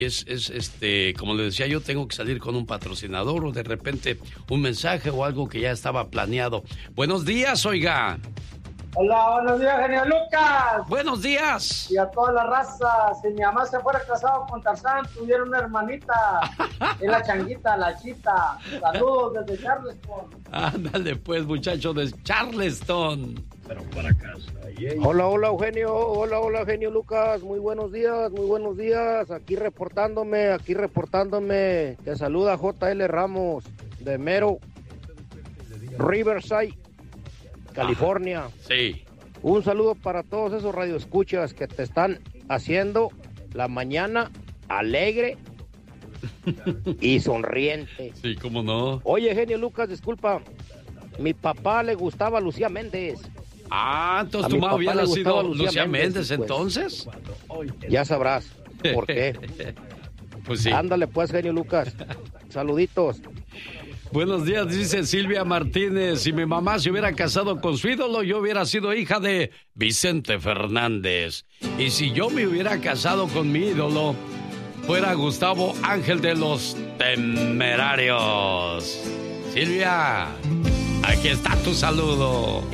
Como le decía, yo tengo que salir con un patrocinador o de repente un mensaje o algo que ya estaba planeado. Buenos días, oiga. Hola, buenos días, genio Lucas. Buenos días. Y a toda la raza. Si mi mamá se fuera casado con Tarzán, tuviera una hermanita. Es la changuita, la chita. Saludos desde Charleston. Ándale pues, muchacho de Charleston. Pero para casa. Hola, Eugenio. Hola, genio Lucas. Muy buenos días. Aquí reportándome. Te saluda J.L. Ramos de Mero, Riverside, California. Ajá, sí. Un saludo para todos esos radioescuchas que te están haciendo la mañana alegre y sonriente. Sí, cómo no. Oye, genio Lucas, disculpa. Mi papá le gustaba Lucía Méndez. Entonces tu mamá hubiera sido Lucía Méndez, pues, entonces. Ya sabrás por qué. Pues sí. Ándale pues, genio Lucas. Saluditos. Buenos días, dice Silvia Martínez. Si mi mamá se hubiera casado con su ídolo, yo hubiera sido hija de Vicente Fernández. Y si yo me hubiera casado con mi ídolo, fuera Gustavo Ángel de los Temerarios. Silvia, aquí está tu saludo.